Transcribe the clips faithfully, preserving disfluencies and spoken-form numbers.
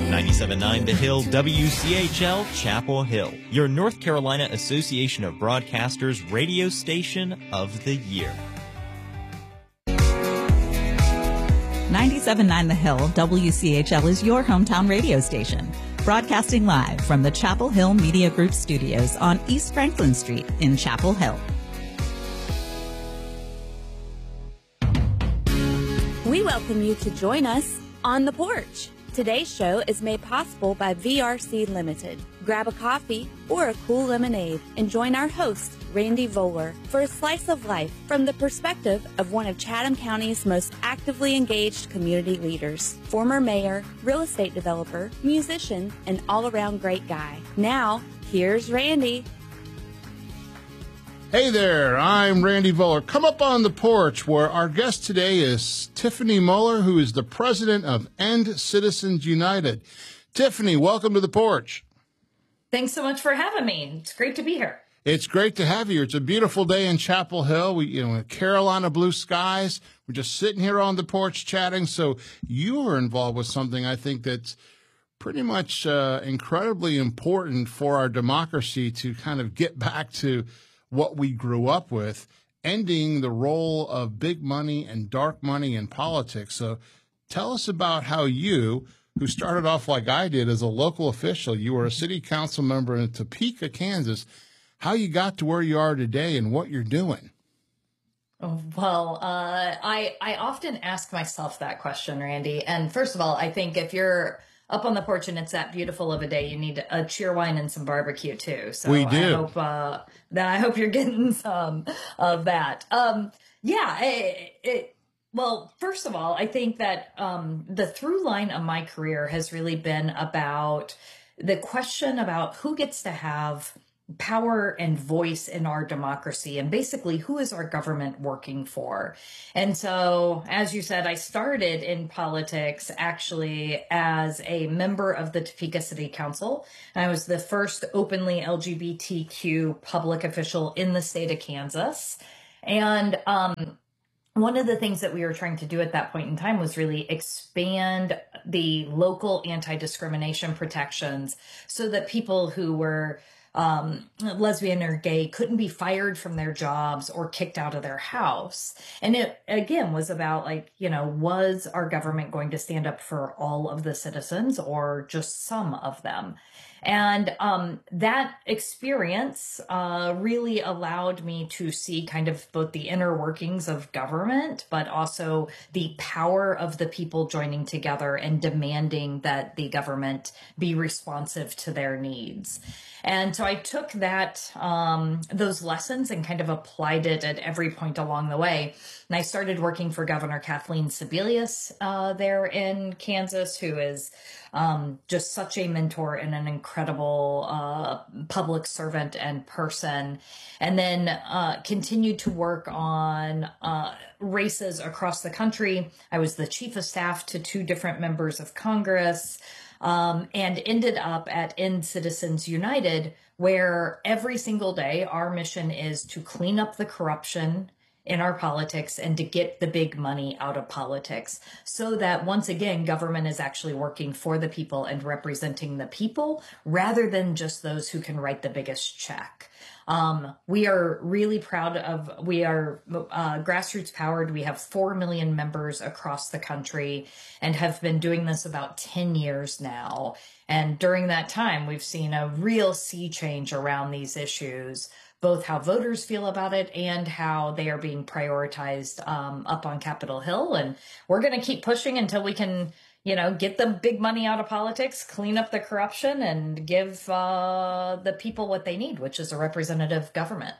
ninety-seven point nine The Hill, W C H L, Chapel Hill, your North Carolina Association of Broadcasters radio station of the year. ninety-seven point nine The Hill, W C H L is your hometown radio station. Broadcasting live from the Chapel Hill Media Group studios on East Franklin Street in Chapel Hill. We welcome you to join us on the porch. Today's show is made possible by V R C Limited. Grab a coffee or a cool lemonade and join our host, Randy Voller, for a slice of life from the perspective of one of Chatham County's most actively engaged community leaders, former mayor, real estate developer, musician, and all-around great guy. Now, here's Randy. Hey there, I'm Randy Voller. Come up on the porch where our guest today is Tiffany Muller, who is the president of End Citizens United. Tiffany, welcome to the porch. Thanks so much for having me. It's great to be here. It's great to have you. It's a beautiful day in Chapel Hill. We, you know, Carolina blue skies. We're just sitting here on the porch chatting. So you are involved with something I think that's pretty much uh, incredibly important for our democracy to kind of get back to what we grew up with, ending the role of big money and dark money in politics. So tell us about how you, who started off like I did as a local official, you were a city council member in Topeka, Kansas, how you got to where you are today and what you're doing. Well, uh, I, I often ask myself that question, Randy. And first of all, I think if you're up on the porch and it's that beautiful of a day, you need a cheer wine and some barbecue too. So we do. I hope, uh, that I hope you're getting some of that. Um, yeah, it, it, well, first of all, I think that, um, the through line of my career has really been about the question about who gets to have power and voice in our democracy, and basically who is our government working for. And so, as you said, I started in politics actually as a member of the Topeka City Council. I was the first openly L G B T Q public official in the state of Kansas. And um, one of the things that we were trying to do at that point in time was really expand the local anti-discrimination protections so that people who were um, lesbian or gay couldn't be fired from their jobs or kicked out of their house. And it, again, was about like, you know, was our government going to stand up for all of the citizens or just some of them? And um, that experience uh, really allowed me to see kind of both the inner workings of government, but also the power of the people joining together and demanding that the government be responsive to their needs. And so I took that, um, those lessons and kind of applied it at every point along the way. And I started working for Governor Kathleen Sebelius uh, there in Kansas, who is um, just such a mentor and an incredible uh, public servant and person. And then uh, continued to work on uh, races across the country. I was the chief of staff to two different members of Congress. Um, and ended up at End Citizens United, where every single day our mission is to clean up the corruption in our politics and to get the big money out of politics so that once again, government is actually working for the people and representing the people rather than just those who can write the biggest check. Um, we are really proud of, we are uh, grassroots powered. We have four million members across the country and have been doing this about ten years now. And during that time, we've seen a real sea change around these issues, both how voters feel about it and how they are being prioritized um, up on Capitol Hill. And we're going to keep pushing until we can, you know, get the big money out of politics, clean up the corruption, and give uh, the people what they need, which is a representative government.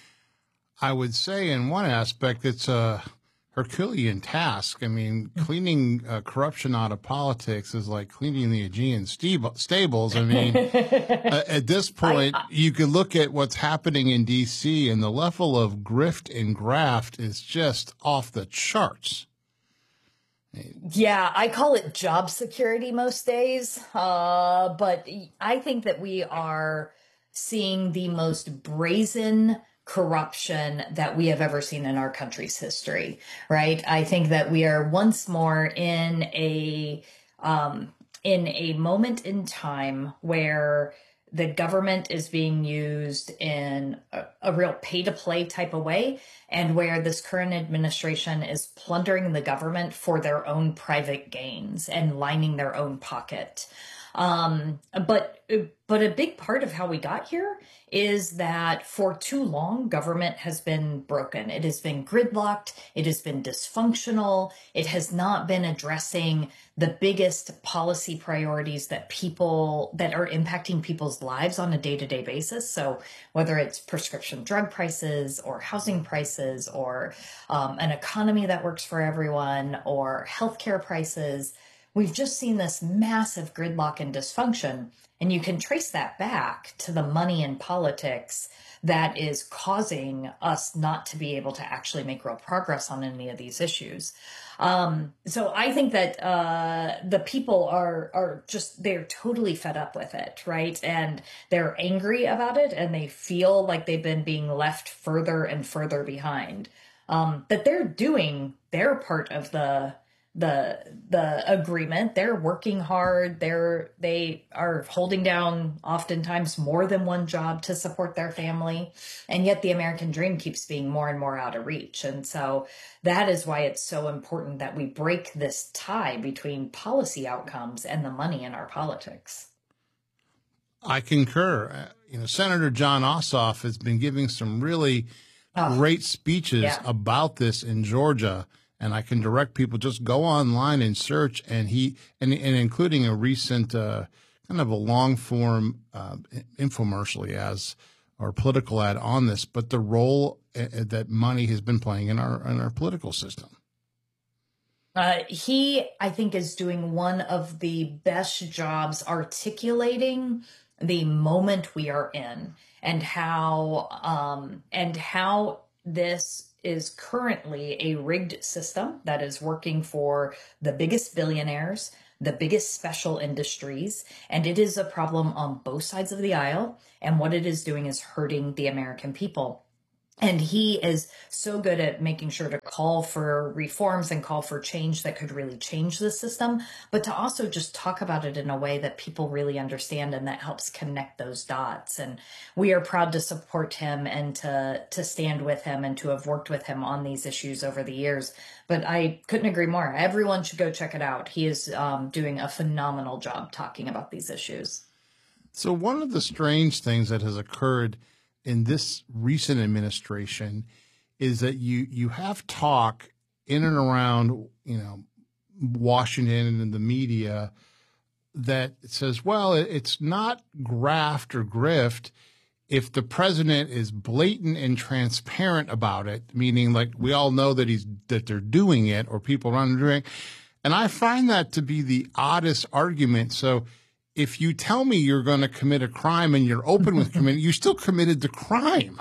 I would say in one aspect, it's a Herculean task. I mean, cleaning uh, corruption out of politics is like cleaning the Aegean stables. I mean, uh, at this point, I, I, you could look at what's happening in D C and the level of grift and graft is just off the charts. Yeah, I call it job security most days. Uh, but I think that we are seeing the most brazen corruption that we have ever seen in our country's history, right? I think that we are once more in a, um, in a moment in time where the government is being used in a, a real pay-to-play type of way, and where this current administration is plundering the government for their own private gains and lining their own pocket. Um, but but a big part of how we got here is that for too long, government has been broken. It has been gridlocked. It has been dysfunctional. It has not been addressing the biggest policy priorities that people that are impacting people's lives on a day-to-day basis. So whether it's prescription drug prices or housing prices or um, an economy that works for everyone or healthcare prices, we've just seen this massive gridlock and dysfunction. And you can trace that back to the money in politics that is causing us not to be able to actually make real progress on any of these issues. Um, so I think that uh, the people are are just, they're totally fed up with it, right? And they're angry about it, and they feel like they've been being left further and further behind. Um, that they're doing their part of the the the agreement. They're working hard. They're they are holding down oftentimes more than one job to support their family, and yet the American dream keeps being more and more out of reach. And so that is why it's so important that we break this tie between policy outcomes and the money in our politics. I concur. Uh, you know, Senator Jon Ossoff has been giving some really oh, great speeches yeah. about this in Georgia. And I can direct people, just go online and search, and he, and, and including a recent uh, kind of a long form uh, infomercial he has, or political ad on this, but the role uh, that money has been playing in our in our political system. Uh, he, I think, is doing one of the best jobs articulating the moment we are in, and how um, and how this is currently a rigged system that is working for the biggest billionaires, the biggest special industries, and it is a problem on both sides of the aisle. And what it is doing is hurting the American people. And he is so good at making sure to call for reforms and call for change that could really change the system, but to also just talk about it in a way that people really understand and that helps connect those dots. And we are proud to support him and to, to stand with him and to have worked with him on these issues over the years. But I couldn't agree more. Everyone should go check it out. He is um, doing a phenomenal job talking about these issues. So one of the strange things that has occurred in this recent administration is that you you have talk in and around, you know, Washington and the media that says, well, it's not graft or grift if the president is blatant and transparent about it, meaning like we all know that he's that they're doing it, or people around doing it. And I find that to be the oddest argument. So if you tell me you're going to commit a crime and you're open with committing, you still committed the crime.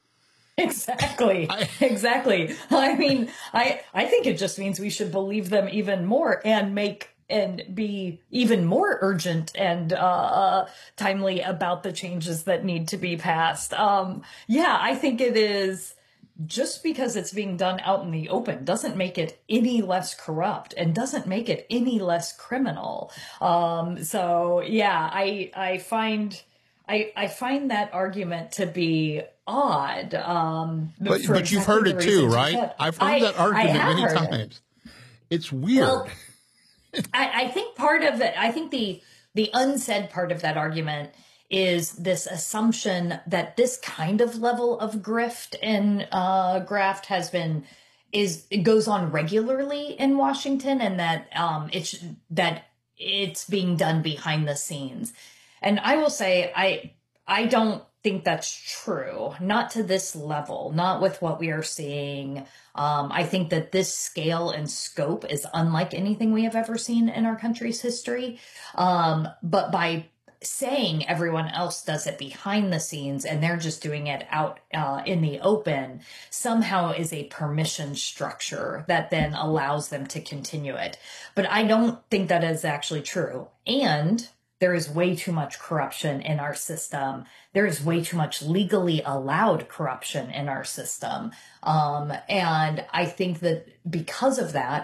Exactly. I, exactly. I mean, I, I think it just means we should believe them even more and make and be even more urgent and uh, timely about the changes that need to be passed. Um, yeah, I think it is. Just because it's being done out in the open doesn't make it any less corrupt and doesn't make it any less criminal. Um, so yeah, I I find I I find that argument to be odd. Um, but but exactly you've heard it too, right? I've heard I, that argument many times. It. It's weird. Well, I, I think part of it. I think the the unsaid part of that argument is this assumption that this kind of level of grift and uh, graft has been is it goes on regularly in Washington, and that um, it's that it's being done behind the scenes. And I will say, I I don't think that's true. Not to this level. Not with what we are seeing. Um, I think that this scale and scope is unlike anything we have ever seen in our country's history. Um, but by saying everyone else does it behind the scenes and they're just doing it out uh, in the open somehow is a permission structure that then allows them to continue it. But I don't think that is actually true. And there is way too much corruption in our system. There is way too much legally allowed corruption in our system. Um, and I think that because of that,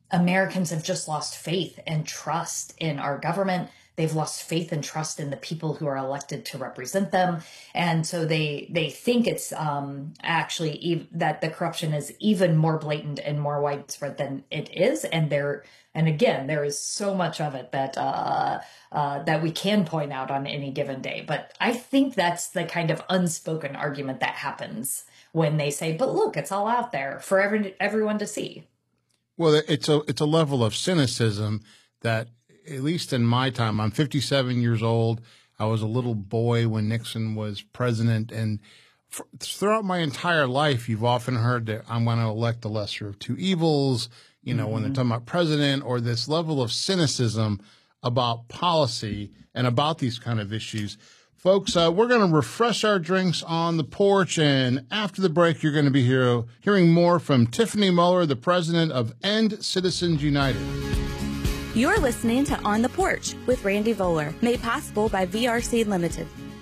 Americans have just lost faith and trust in our government. They've lost faith and trust in the people who are elected to represent them. And so they they think it's um, actually ev- that the corruption is even more blatant and more widespread than it is. And there, and again, there is so much of it that uh, uh, that we can point out on any given day. But I think that's the kind of unspoken argument that happens when they say, but look, it's all out there for every, everyone to see. Well, it's a it's a level of cynicism that, at least in my time, I'm fifty-seven years old. I was a little boy when Nixon was president. And for, throughout my entire life, you've often heard that I'm going to elect the lesser of two evils, you know, mm-hmm. when they're talking about president, or this level of cynicism about policy and about these kind of issues. Folks, uh, we're going to refresh our drinks on the porch. And after the break, you're going to be here, hearing more from Tiffany Muller, the president of End Citizens United. You're listening to On the Porch with Randy Voller, made possible by V R C Limited.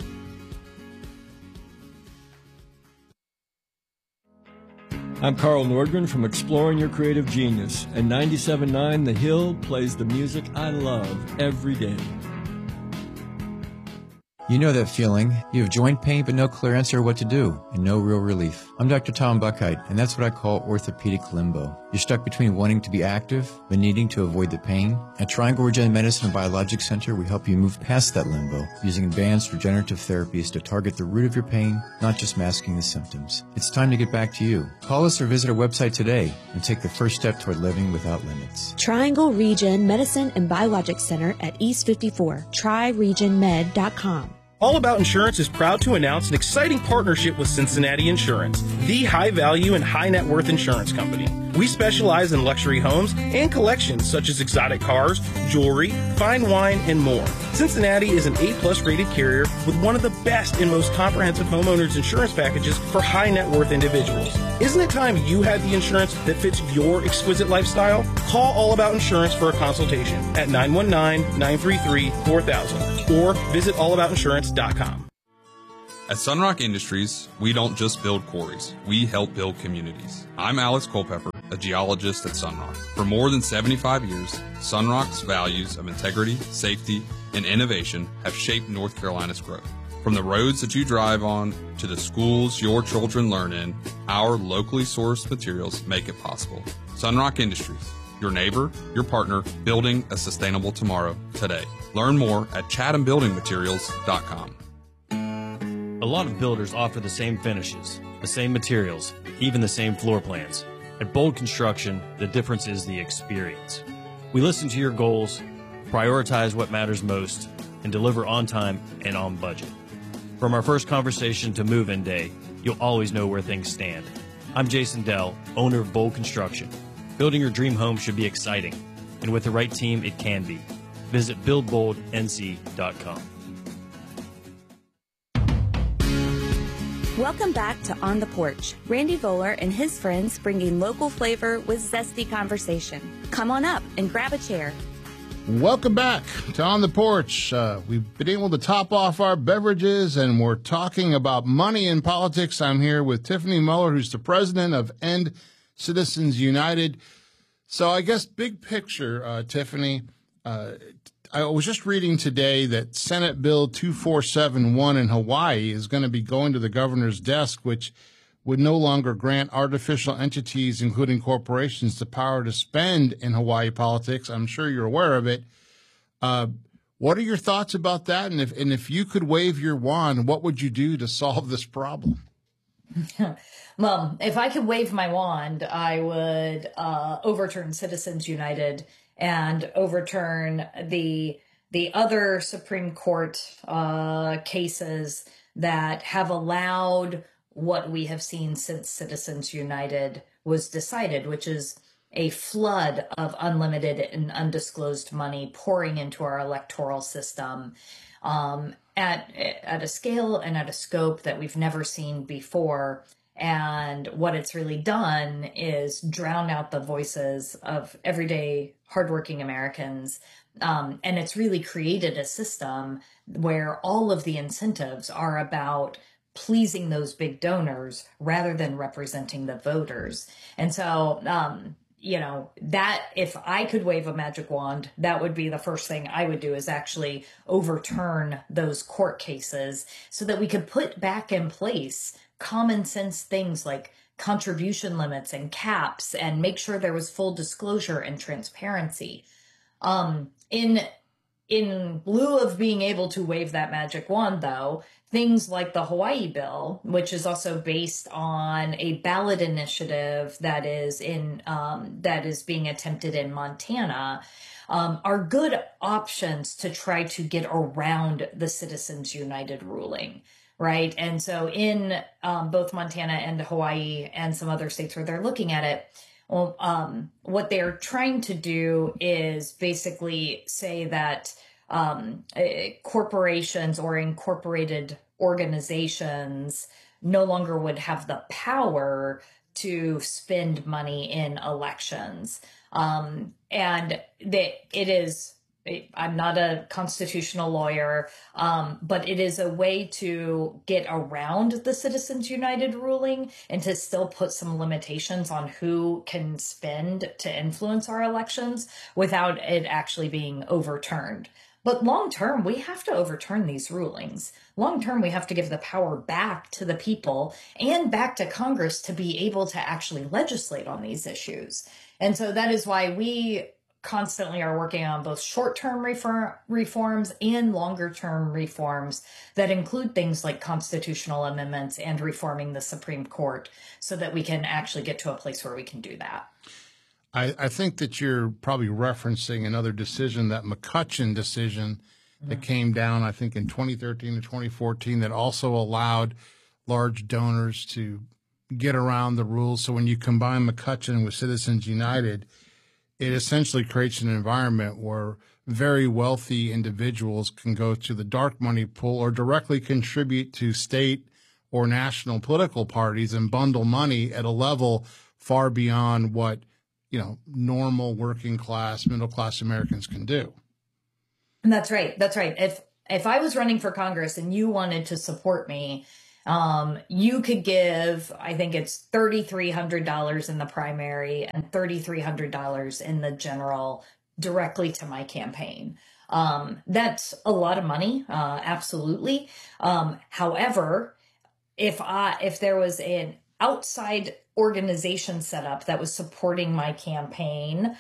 I'm Carl Nordgren from Exploring Your Creative Genius, and ninety-seven point nine The Hill plays the music I love every day. You know that feeling. You have joint pain but no clear answer what to do and no real relief. I'm Doctor Tom Buckheit, and that's what I call orthopedic limbo. You're stuck between wanting to be active but needing to avoid the pain. At Triangle Regen Medicine and Biologic Center, we help you move past that limbo using advanced regenerative therapies to target the root of your pain, not just masking the symptoms. It's time to get back to you. Call us or visit our website today and take the first step toward living without limits. Triangle Regen Medicine and Biologic Center at East fifty-four, tri region med dot com. All About Insurance is proud to announce an exciting partnership with Cincinnati Insurance, the high-value and high-net-worth insurance company. We specialize in luxury homes and collections such as exotic cars, jewelry, fine wine, and more. Cincinnati is an A-plus rated carrier with one of the best and most comprehensive homeowners insurance packages for high-net-worth individuals. Isn't it time you had the insurance that fits your exquisite lifestyle? Call All About Insurance for a consultation at nine one nine, nine three three, four thousand or visit all about insurance dot com. At Sunrock Industries, we don't just build quarries, we help build communities. I'm Alex Culpepper, a geologist at Sunrock. For more than seventy-five years, Sunrock's values of integrity, safety, and innovation have shaped North Carolina's growth. From the roads that you drive on to the schools your children learn in, our locally sourced materials make it possible. Sunrock Industries, your neighbor, your partner, building a sustainable tomorrow today. Learn more at chatham building materials dot com. A lot of builders offer the same finishes, the same materials, even the same floor plans. At Bold Construction, the difference is the experience. We listen to your goals, prioritize what matters most, and deliver on time and on budget. From our first conversation to move-in day, you'll always know where things stand. I'm Jason Dell, owner of Bold Construction. Building your dream home should be exciting, and with the right team, it can be. Visit build bold n c dot com. Welcome back to On the Porch. Randy Voller and his friends bringing local flavor with zesty conversation. Come on up and grab a chair. Welcome back to On the Porch. Uh, we've been able to top off our beverages, and we're talking about money and politics. I'm here with Tiffany Muller, who's the president of End Citizens United. So I guess big picture, uh, Tiffany, uh, I was just reading today that Senate Bill two four seven one in Hawaii is going to be going to the governor's desk, which would no longer grant artificial entities, including corporations, the power to spend in Hawaii politics. I'm sure you're aware of it. Uh, what are your thoughts about that? And if and if you could wave your wand, what would you do to solve this problem? Well, if I could wave my wand, I would uh, overturn Citizens United and overturn the the other Supreme Court uh, cases that have allowed what we have seen since Citizens United was decided, which is a flood of unlimited and undisclosed money pouring into our electoral system um, at at a scale and at a scope that we've never seen before. And what it's really done is drown out the voices of everyday hardworking Americans. Um, and it's really created a system where all of the incentives are about pleasing those big donors rather than representing the voters. And so um, you know, that if I could wave a magic wand, that would be the first thing I would do, is actually overturn those court cases so that we could put back in place common sense things like contribution limits and caps, and make sure there was full disclosure and transparency. Um, in In lieu of being able to wave that magic wand, though, things like the Hawaii bill, which is also based on a ballot initiative that is in um, that is being attempted in Montana, um, are good options to try to get around the Citizens United ruling, right? And so in um, both Montana and Hawaii and some other states where they're looking at it, well, um, what they're trying to do is basically say that um, uh, corporations or incorporated organizations no longer would have the power to spend money in elections. Um, and that it is, I'm not a constitutional lawyer, um, but it is a way to get around the Citizens United ruling and to still put some limitations on who can spend to influence our elections without it actually being overturned. But long term, we have to overturn these rulings. Long term, we have to give the power back to the people and back to Congress to be able to actually legislate on these issues. And so that is why we constantly are working on both short-term reform, reforms and longer-term reforms that include things like constitutional amendments and reforming the Supreme Court so that we can actually get to a place where we can do that. I, I think that you're probably referencing another decision, that McCutcheon decision mm-hmm. that came down, I think, in twenty thirteen and twenty fourteen, that also allowed large donors to get around the rules. So when you combine McCutcheon with Citizens United, it essentially creates an environment where very wealthy individuals can go to the dark money pool or directly contribute to state or national political parties and bundle money at a level far beyond what, you know, normal working class, middle class Americans can do. That's right. That's right. If if I was running for Congress and you wanted to support me, Um, you could give, I think it's three thousand three hundred dollars in the primary and three thousand three hundred dollars in the general directly to my campaign. Um, that's a lot of money. Uh, absolutely. Um, however, if I, if there was an outside organization set up that was supporting my campaign,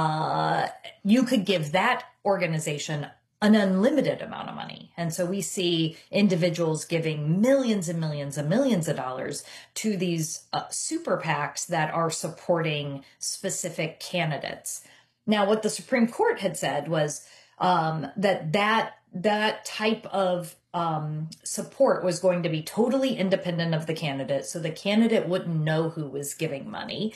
uh, you could give that organization an unlimited amount of money. And so we see individuals giving millions and millions and millions of dollars to these uh, super PACs that are supporting specific candidates. Now, what the Supreme Court had said was um, that that that type of um, support was going to be totally independent of the candidate, so the candidate wouldn't know who was giving money,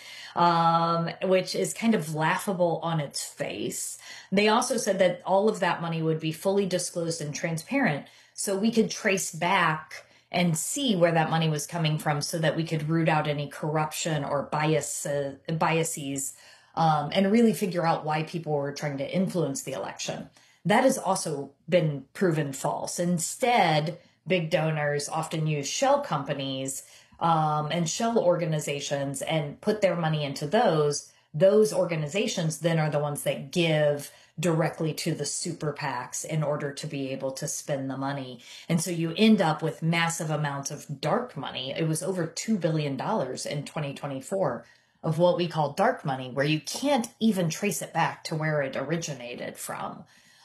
um, which is kind of laughable on its face. They also said that all of that money would be fully disclosed and transparent, so we could trace back and see where that money was coming from so that we could root out any corruption or bias, uh, biases um, and really figure out why people were trying to influence the election. That has also been proven false. Instead, big donors often use shell companies um, and shell organizations and put their money into those. Those organizations then are the ones that give directly to the super PACs in order to be able to spend the money. And so you end up with massive amounts of dark money. It was over two billion dollars in twenty twenty-four of what we call dark money, where you can't even trace it back to where it originated from.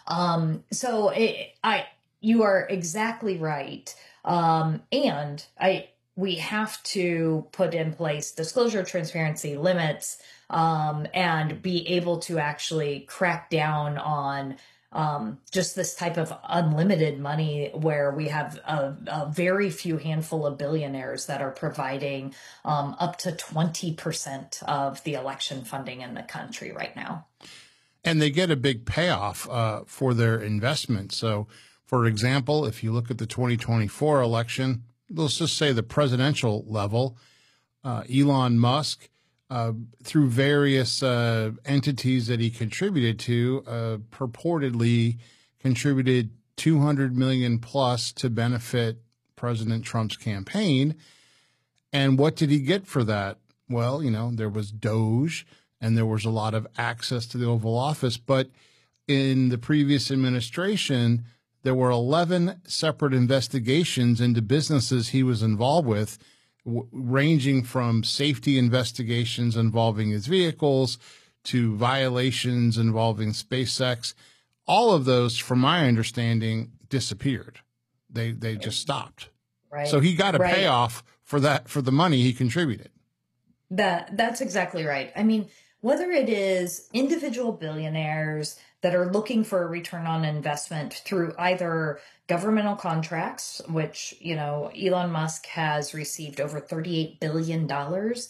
Um, so it, I, you are exactly right. Um, and I, we have to put in place disclosure, transparency limits, um, and be able to actually crack down on, um, just this type of unlimited money where we have a, a very few handful of billionaires that are providing, um, up to twenty percent of the election funding in the country right now. And they get a big payoff uh, for their investment. So, for example, if you look at the twenty twenty-four election, let's just say the presidential level, uh, Elon Musk, uh, through various uh, entities that he contributed to, uh, purportedly contributed two hundred million dollars plus to benefit President Trump's campaign. And what did he get for that? Well, you know, there was Doge. and there was a lot of access to the Oval Office. But in the previous administration, there were eleven separate investigations into businesses he was involved with, w- ranging from safety investigations involving his vehicles to violations involving SpaceX. All of those, from my understanding, disappeared. They they just stopped. Right. So he got a right. payoff for that, for the money he contributed. That that's exactly right. I mean, whether it is individual billionaires that are looking for a return on investment through either governmental contracts, which, you know, Elon Musk has received over thirty-eight billion dollars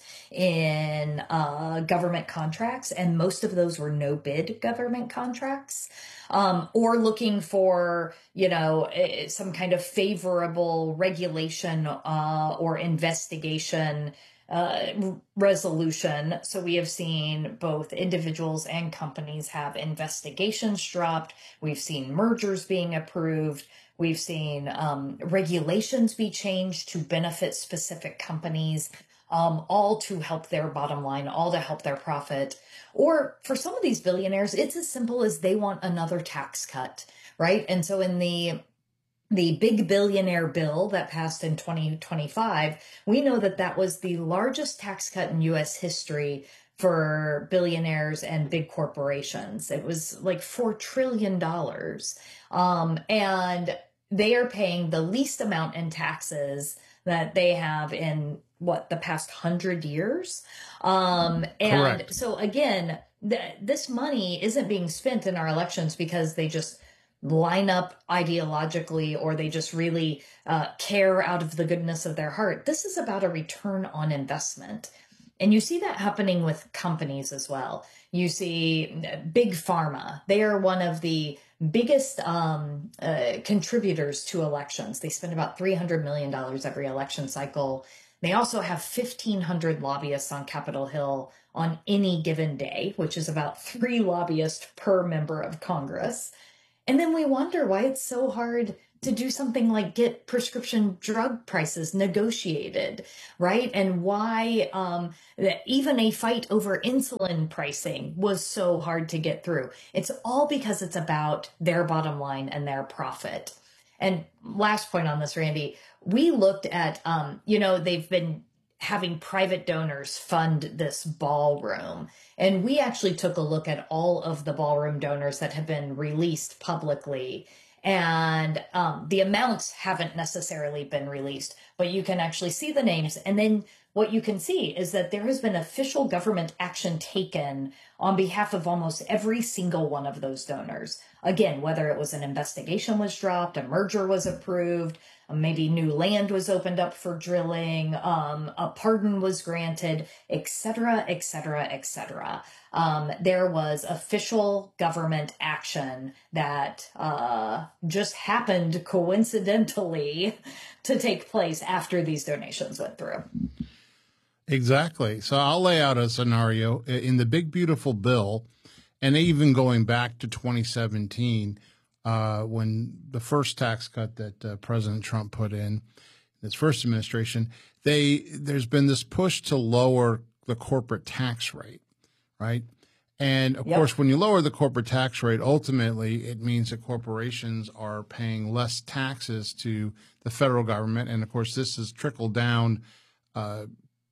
in uh, government contracts, and most of those were no-bid government contracts, um, or looking for, you know, some kind of favorable regulation uh, or investigation Uh, resolution. So we have seen both individuals and companies have investigations dropped. We've seen mergers being approved. We've seen um, regulations be changed to benefit specific companies, um, all to help their bottom line, all to help their profit. Or for some of these billionaires, it's as simple as they want another tax cut, right? And so in the The big billionaire bill that passed in twenty twenty-five, we know that that was the largest tax cut in U S history for billionaires and big corporations. It was like four trillion dollars. Um, and they are paying the least amount in taxes that they have in, what, the past hundred years. Um, and Correct. So again, th- this money isn't being spent in our elections because they just line up ideologically or they just really uh, care out of the goodness of their heart. This is about a return on investment. And you see that happening with companies as well. You see Big Pharma. They are one of the biggest um, uh, contributors to elections. They spend about three hundred million dollars every election cycle. They also have fifteen hundred lobbyists on Capitol Hill on any given day, which is about three lobbyists per member of Congress. And then we wonder why it's so hard to do something like get prescription drug prices negotiated, right? And why um, that even a fight over insulin pricing was so hard to get through. It's all because it's about their bottom line and their profit. And last point on this, Randy, we looked at, um, you know, they've been having private donors fund this ballroom. And we actually took a look at all of the ballroom donors that have been released publicly. And um, the amounts haven't necessarily been released, but you can actually see the names. And then what you can see is that there has been official government action taken on behalf of almost every single one of those donors. Again, whether it was an investigation was dropped, a merger was approved, maybe new land was opened up for drilling, um, a pardon was granted, et cetera, et cetera, et cetera. Um, there was official government action that uh, just happened coincidentally to take place after these donations went through. Exactly. So I'll lay out a scenario in the Big Beautiful Bill, and even going back to twenty seventeen, uh, when the first tax cut that uh, President Trump put in, his first administration, they there's been this push to lower the corporate tax rate, right? And of yep. course, when you lower the corporate tax rate, ultimately it means that corporations are paying less taxes to the federal government. And of course, this has trickled down uh,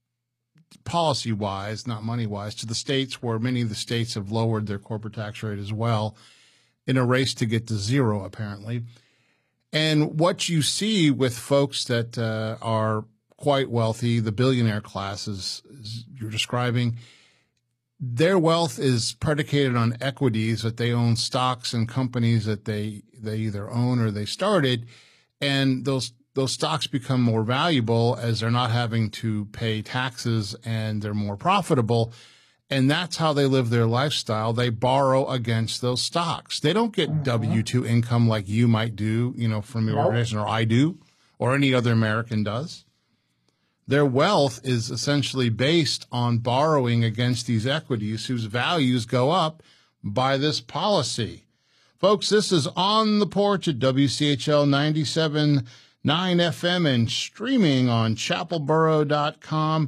policy-wise, not money-wise, to the states, where many of the states have lowered their corporate tax rate as well in a race to get to zero, apparently. And what you see with folks that uh, are quite wealthy, the billionaire classes you're describing, their wealth is predicated on equities, that they own stocks and companies that they they either own or they started, and those those stocks become more valuable as they're not having to pay taxes and they're more profitable. And that's how they live their lifestyle. They borrow against those stocks. They don't get mm-hmm. W two income like you might do, you know, from your nope. organization, or I do, or any other American does. Their wealth is essentially based on borrowing against these equities whose values go up by this policy. Folks, this is On the Porch at W C H L ninety-seven point nine F M and streaming on chapel borough dot com.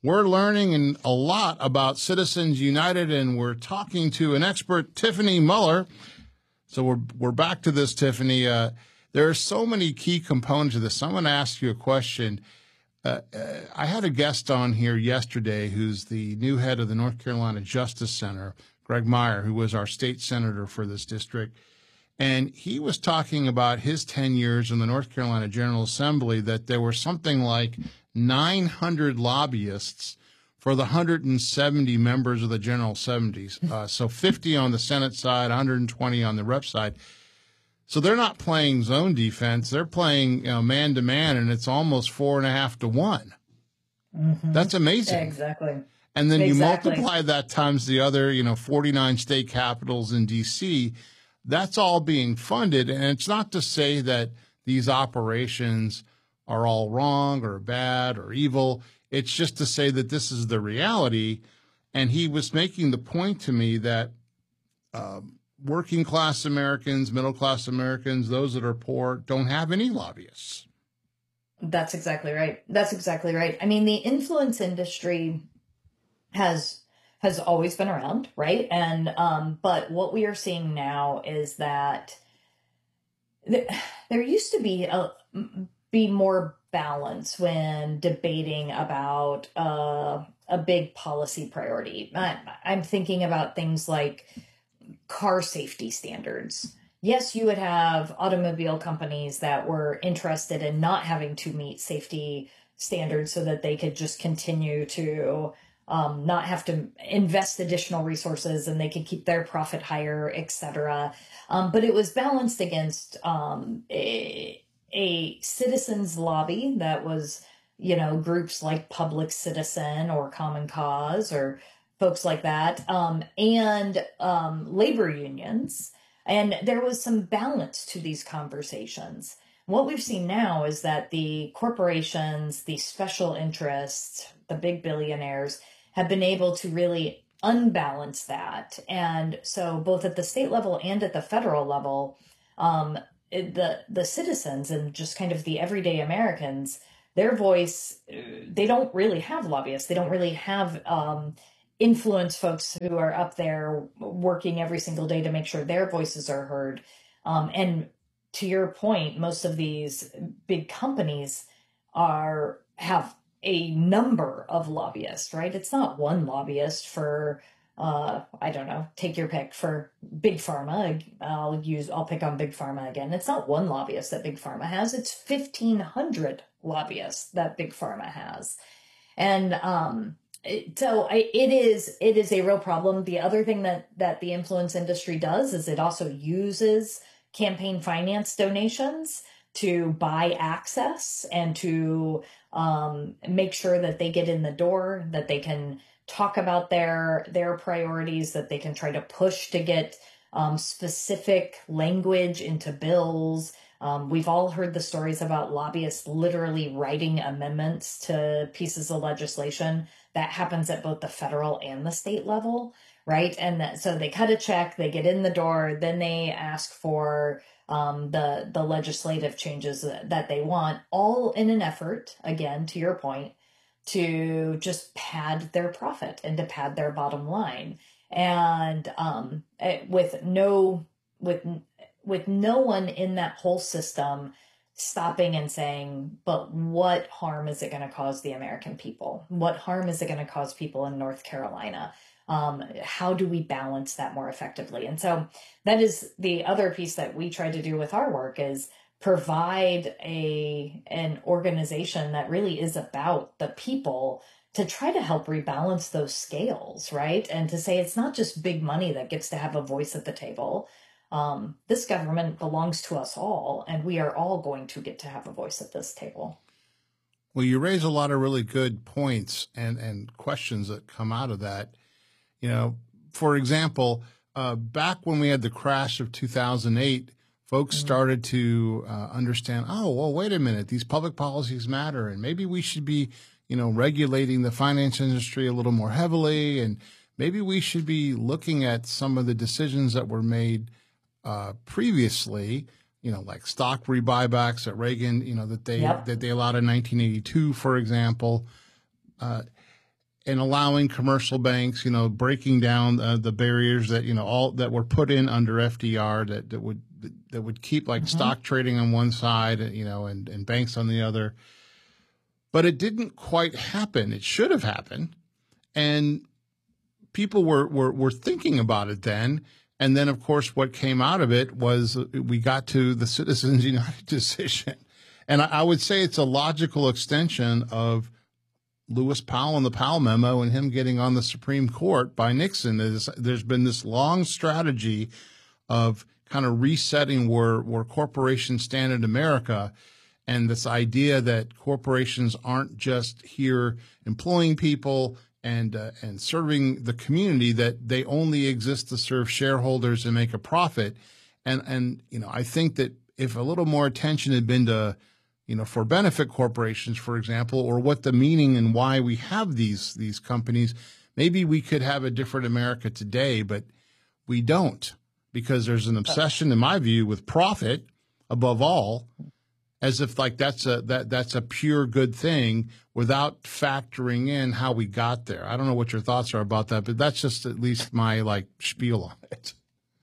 we're learning a lot about Citizens United, and we're talking to an expert, Tiffany Muller. So we're we're back to this, Tiffany. Uh, there are so many key components of this. So I'm going to ask you a question. Uh, uh, I had a guest on here yesterday who's the new head of the North Carolina Justice Center, Greg Meyer, who was our state senator for this district. And he was talking about his ten years in the North Carolina General Assembly, that there were something like nine hundred lobbyists for the one hundred seventy members of the General Assemblies. Uh, so fifty on the Senate side, one hundred twenty on the rep side. So they're not playing zone defense. They're playing, you know, man to man, and it's almost four and a half to one. Mm-hmm. That's amazing. Exactly. And then exactly. you multiply that times the other, you know, forty-nine state capitals in D C. That's all being funded. And it's not to say that these operations are all wrong or bad or evil. It's just to say that this is the reality. And he was making the point to me that uh, working class Americans, middle class Americans, those that are poor, don't have any lobbyists. That's exactly right. That's exactly right. I mean, the influence industry has has always been around, right? And um, but what we are seeing now is that th- there used to be a be more balance when debating about uh, a big policy priority. I, I'm thinking about things like car safety standards. Yes, you would have automobile companies that were interested in not having to meet safety standards so that they could just continue to um, not have to invest additional resources and they could keep their profit higher, et cetera. Um, but it was balanced against um, a, a citizens lobby that was, you know, groups like Public Citizen or Common Cause or folks like that, um, and um, labor unions. And there was some balance to these conversations. What we've seen now is that the corporations, the special interests, the big billionaires have been able to really unbalance that. And so both at the state level and at the federal level, um, the the citizens and just kind of the everyday Americans, their voice, they don't really have lobbyists. They don't really have um, influence folks who are up there working every single day to make sure their voices are heard. Um, and to your point, most of these big companies are have a number of lobbyists, right? It's not one lobbyist for, uh, I don't know, take your pick for Big Pharma. I'll use, I'll pick on Big Pharma again. It's not one lobbyist that Big Pharma has. It's fifteen hundred lobbyists that Big Pharma has. And, um, it, so I, it is, it is a real problem. The other thing that, that the influence industry does is it also uses campaign finance donations to buy access and to um, make sure that they get in the door, that they can talk about their their priorities, that they can try to push to get um, specific language into bills. Um, we've all heard the stories about lobbyists literally writing amendments to pieces of legislation. That happens at both the federal and the state level, right? And that, so they cut a check, they get in the door, then they ask for um, the the legislative changes that, that they want, all in an effort, again, to your point, to just pad their profit and to pad their bottom line. And um, it, with no with with no one in that whole system stopping and saying, but what harm is it going to cause the American people? What harm is it going to cause people in North Carolina? Um, how do we balance that more effectively? And so that is the other piece that we try to do with our work, is provide a an organization that really is about the people to try to help rebalance those scales, right? And to say it's not just big money that gets to have a voice at the table. Um, this government belongs to us all, and we are all going to get to have a voice at this table. Well, you raise a lot of really good points and, and questions that come out of that. You know, for example, uh, back when we had the crash of two thousand eight, folks mm-hmm. started to uh, understand, oh, well, wait a minute, these public policies matter, and maybe we should be, you know, regulating the finance industry a little more heavily, and maybe we should be looking at some of the decisions that were made uh, previously, you know, like stock rebuybacks at Reagan, you know, that they yep. that they allowed in nineteen eighty-two, for example. Uh, and allowing commercial banks, you know, breaking down uh, the barriers that, you know, all that were put in under F D R that, that would that would keep like mm-hmm. stock trading on one side, you know, and, and banks on the other. But it didn't quite happen. It should have happened. And people were, were, were thinking about it then. And then, of course, what came out of it was we got to the Citizens United decision. And I, I would say it's a logical extension of Lewis Powell and the Powell memo and him getting on the Supreme Court by Nixon. There's, there's been this long strategy of kind of resetting where, where corporations stand in America, and this idea that corporations aren't just here employing people and uh, and serving the community, that they only exist to serve shareholders and make a profit. And, and you know, I think that if a little more attention had been to, you know, for benefit corporations, for example, or what the meaning and why we have these these companies, maybe we could have a different America today, but we don't, because there's an obsession, in my view, with profit above all, as if like that's a that that's a pure good thing without factoring in how we got there. I don't know what your thoughts are about that, but that's just at least my like spiel on it.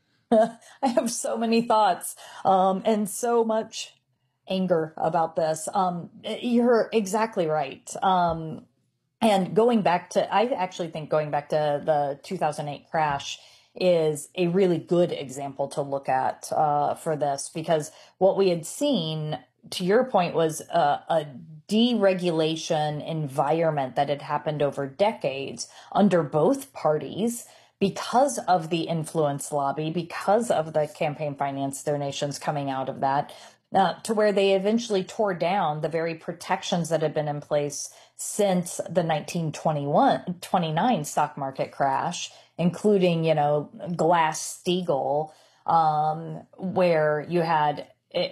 I have so many thoughts um, and so much anger about this. Um, you're exactly right. Um, and going back to, I actually think going back to the two thousand eight crash is a really good example to look at uh, for this, because what we had seen, to your point, was a, a deregulation environment that had happened over decades under both parties because of the influence lobby, because of the campaign finance donations coming out of that, uh, to where they eventually tore down the very protections that had been in place since the nineteen twenty-one, twenty-nine stock market crash, including, you know, Glass-Steagall, um, where you had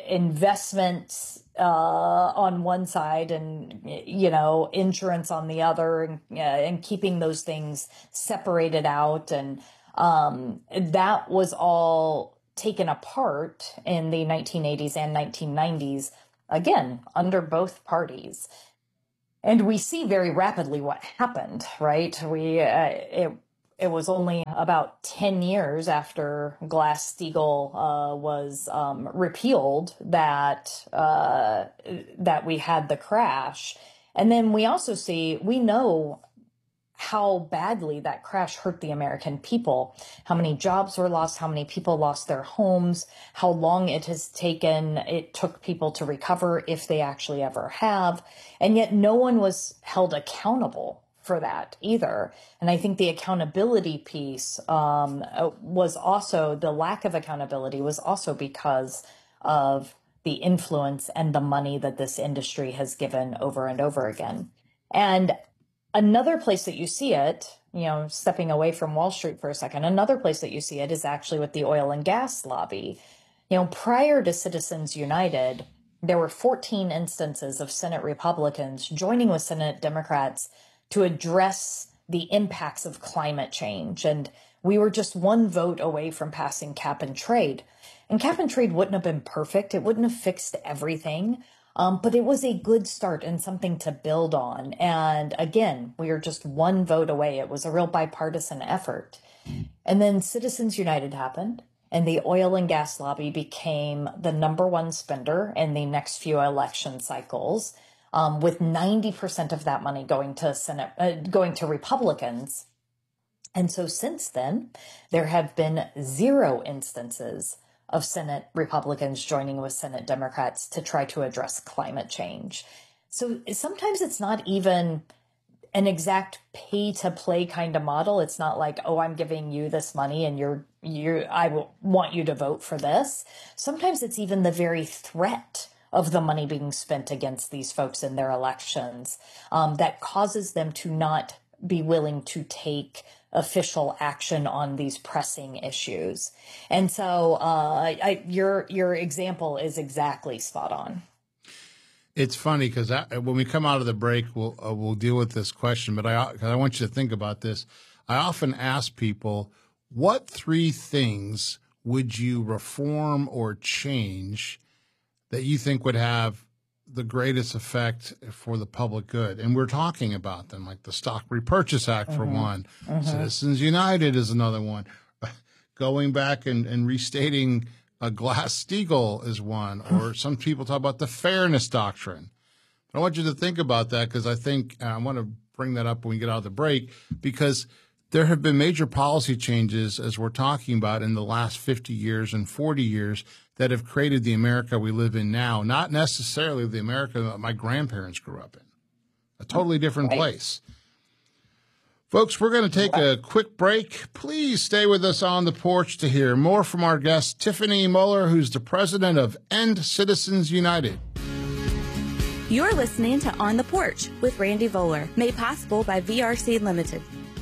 investments uh, on one side and, you know, insurance on the other, and, uh, and keeping those things separated out. And um, that was all taken apart in the nineteen eighties and nineteen nineties, again, under both parties. And we see very rapidly what happened, right? We, uh, it, It was only about ten years after Glass-Steagall uh, was um, repealed that uh, that we had the crash. And then we also see, we know how badly that crash hurt the American people, how many jobs were lost, how many people lost their homes, how long it has taken, it took people to recover, if they actually ever have. And yet no one was held accountable for that either. And I think the accountability piece um, was also, the lack of accountability was also because of the influence and the money that this industry has given over and over again. And another place that you see it, you know, stepping away from Wall Street for a second, another place that you see it is actually with the oil and gas lobby. You know, prior to Citizens United, there were fourteen instances of Senate Republicans joining with Senate Democrats to address the impacts of climate change. And we were just one vote away from passing cap and trade. And cap and trade wouldn't have been perfect. It wouldn't have fixed everything. Um, but it was a good start and something to build on. And again, we were just one vote away. It was a real bipartisan effort. And then Citizens United happened, and the oil and gas lobby became the number one spender in the next few election cycles. Um, with ninety percent of that money going to Senate, uh, going to Republicans. And so since then, there have been zero instances of Senate Republicans joining with Senate Democrats to try to address climate change. So sometimes it's not even an exact pay to play kind of model. It's not like, oh, I'm giving you this money and you're, you, I will want you to vote for this. Sometimes it's even the very threat of the money being spent against these folks in their elections um, that causes them to not be willing to take official action on these pressing issues. And so uh, I, your your example is exactly spot on. It's funny because when we come out of the break, we'll uh, we'll deal with this question. But I cause I want you to think about this. I often ask people, what three things would you reform or change that you think would have the greatest effect for the public good. And we're talking about them, like the Stock Repurchase Act for Mm-hmm. one. Mm-hmm. Citizens United is another one. Going back and, and restating a Glass-Steagall is one. Or some people talk about the fairness doctrine. I want you to think about that because I think uh, I want to bring that up when we get out of the break, because there have been major policy changes, as we're talking about, in the last fifty years and forty years that have created the America we live in now, not necessarily the America that my grandparents grew up in, a totally different Right. place. Folks, we're going to take a quick break. Please stay with us on the porch to hear more from our guest, Tiffany Muller, who's the president of End Citizens United. You're listening to On the Porch with Randy Voller, made possible by V R C Limited.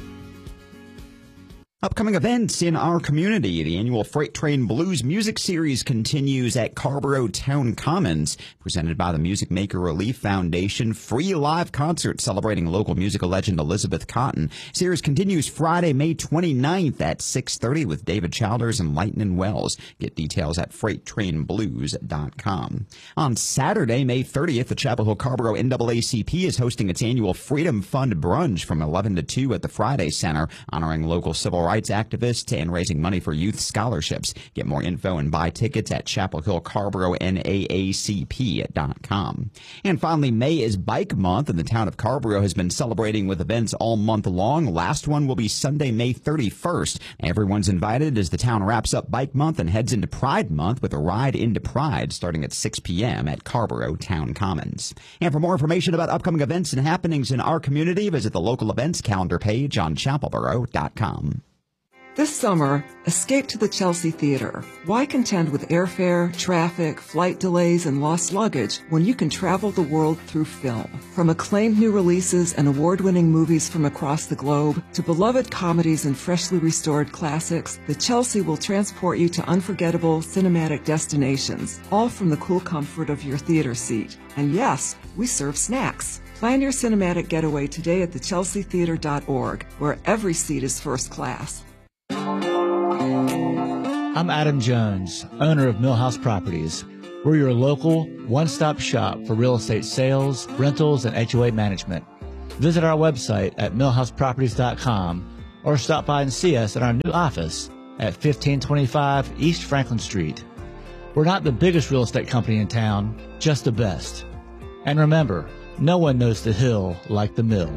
Upcoming events in our community. The annual Freight Train Blues Music Series continues at Carrboro Town Commons, presented by the Music Maker Relief Foundation. Free live concert celebrating local musical legend Elizabeth Cotton. Series continues Friday, May twenty-ninth at six thirty with David Childers and Lightnin' Wells. Get details at freight train blues dot com. On Saturday, May thirtieth, the Chapel Hill Carrboro N double A C P is hosting its annual Freedom Fund Brunch from eleven to two at the Friday Center, honoring local civil rights activists and raising money for youth scholarships. Get more info and buy tickets at chapel hill carrboro n a a c p dot com. And finally, May is Bike Month, and the town of Carrboro has been celebrating with events all month long. Last one will be Sunday, May thirty-first. Everyone's invited as the town wraps up Bike Month and heads into Pride Month with a ride into Pride starting at six p.m. at Carrboro Town Commons. And for more information about upcoming events and happenings in our community, visit the local events calendar page on chapel boro dot com. This summer, escape to the Chelsea Theater. Why contend with airfare, traffic, flight delays, and lost luggage when you can travel the world through film? From acclaimed new releases and award-winning movies from across the globe to beloved comedies and freshly restored classics, the Chelsea will transport you to unforgettable cinematic destinations, all from the cool comfort of your theater seat. And yes, we serve snacks. Plan your cinematic getaway today at the chelsea theater dot org, where every seat is first class. I'm Adam Jones, owner of Millhouse Properties. We're your local, one-stop shop for real estate sales, rentals, and H O A management. Visit our website at millhouse properties dot com or stop by and see us at our new office at fifteen twenty-five East Franklin Street. We're not the biggest real estate company in town, just the best. And remember, no one knows the hill like the mill.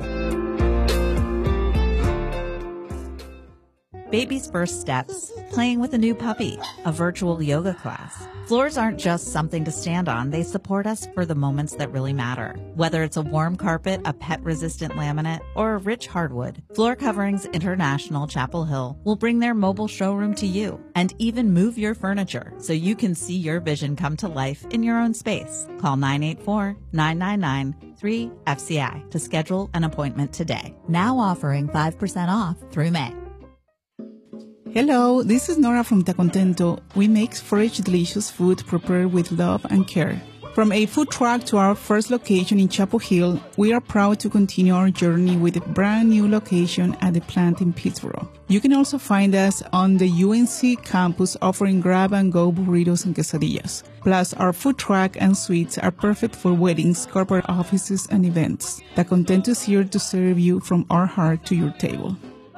Baby's first steps, playing with a new puppy, a virtual yoga class. Floors aren't just something to stand on, they support us for the moments that really matter. Whether it's a warm carpet, a pet-resistant laminate, or a rich hardwood, Floor Coverings International Chapel Hill will bring their mobile showroom to you and even move your furniture so you can see your vision come to life in your own space. Call nine eight four, nine nine nine, three F C I to schedule an appointment today. Now offering five percent off through May. Hello, this is Nora from Ta Contento. We make fresh, delicious food prepared with love and care. From a food truck to our first location in Chapel Hill, we are proud to continue our journey with a brand new location at the plant in Pittsboro. You can also find us on the U N C campus offering grab-and-go burritos and quesadillas. Plus, our food truck and suites are perfect for weddings, corporate offices, and events. Ta Contento is here to serve you from our heart to your table.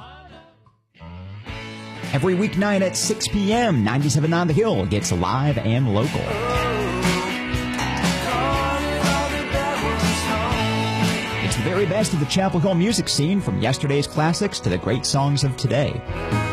Every weeknight at six p.m., ninety-seven point nine The Hill gets live and local. It's the very best of the Chapel Hill music scene, from yesterday's classics to the great songs of today.